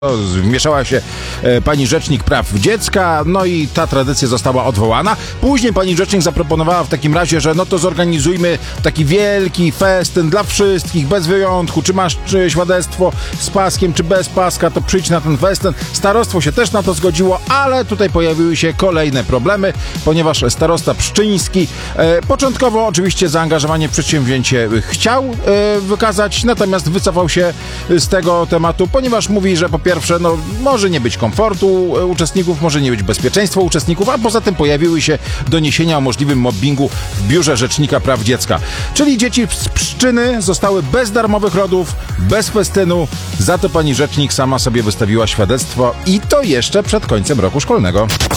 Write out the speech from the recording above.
Wmieszała się pani rzecznik praw dziecka, no i ta tradycja została odwołana. Później pani rzecznik zaproponowała w takim razie, że no to zorganizujmy taki wielki festyn dla wszystkich, bez wyjątku. Czy masz świadectwo z paskiem, czy bez paska, to przyjdź na ten festyn. Starostwo się też na to zgodziło, ale tutaj pojawiły się kolejne problemy, ponieważ starosta Pszczyński początkowo oczywiście zaangażowanie w przedsięwzięcie chciał wykazać, natomiast wycofał się z tego tematu, ponieważ mówi, że po pierwsze, no może nie być komfortu uczestników, może nie być bezpieczeństwa uczestników, a poza tym pojawiły się doniesienia o możliwym mobbingu w Biurze Rzecznika Praw Dziecka. Czyli dzieci z Pszczyny zostały bez darmowych lodów, bez festynu, za to pani rzecznik sama sobie wystawiła świadectwo i to jeszcze przed końcem roku szkolnego.